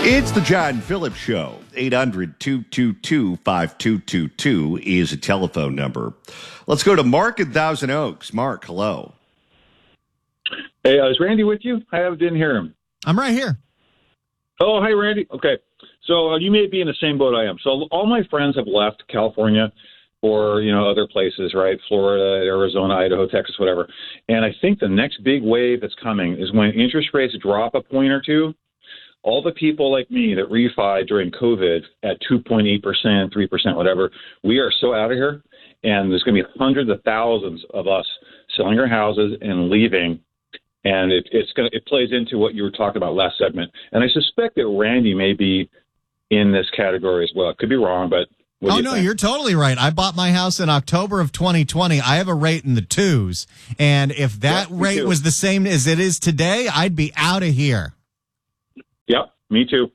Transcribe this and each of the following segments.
It's the John Phillips Show. 800-222-5222 is a telephone number. Let's go to Mark in Thousand Oaks. Mark, hello. Hey, is Randy with you? I didn't hear him. I'm right here. Oh, hi, Randy. Okay. So you may be in the same boat I am. So all my friends have left California for, other places, right? Florida, Arizona, Idaho, Texas, whatever. And I think the next big wave that's coming is when interest rates drop a point or two. All the people like me that refi during COVID at 2.8%, 3%, whatever, we are so out of here. And there's going to be hundreds of thousands of us selling our houses and leaving. And it plays into what you were talking about last segment. And I suspect that Randy may be in this category as well. Could be wrong, but what do you think? You're totally right. I bought my house in October of 2020. I have a rate in the 2s. And if that rate was the same as it is today, I'd be out of here. Yep, me too.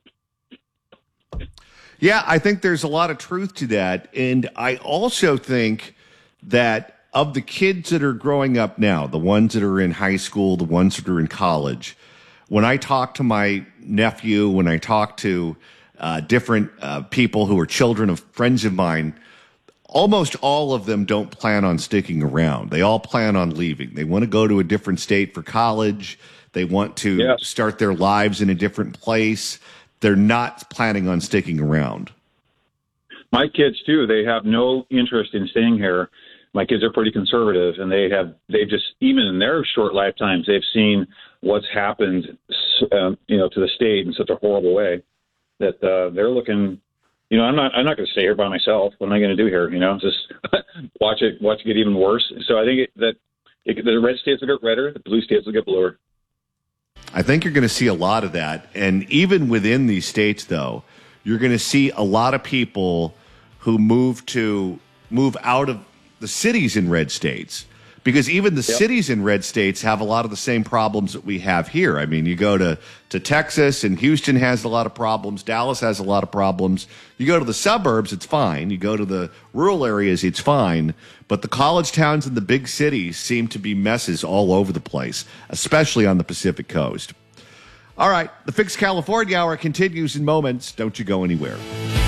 Yeah, I think there's a lot of truth to that. And I also think that of the kids that are growing up now, the ones that are in high school, the ones that are in college, when I talk to my nephew, when I talk to different people who are children of friends of mine, almost all of them don't plan on sticking around. They all plan on leaving. They want to go to a different state for college. They want to start their lives in a different place. They're not planning on sticking around. My kids, too, they have no interest in staying here. My kids are pretty conservative, and they've just, even in their short lifetimes, they've seen what's happened, to the state in such a horrible way that they're looking. I'm not going to stay here by myself. What am I going to do here? Just watch it get even worse. So I think the red states will get redder, the blue states will get bluer. I think you're going to see a lot of that. And even within these states, though, you're going to see a lot of people who move out of the cities in red states, because even the cities in red states have a lot of the same problems that we have here. I mean, you go to Texas, and Houston has a lot of problems. Dallas has a lot of problems. You go to the suburbs, it's fine. You go to the rural areas, it's fine. But the college towns and the big cities seem to be messes all over the place, especially on the Pacific Coast. All right, the Fix California Hour continues in moments. Don't you go anywhere.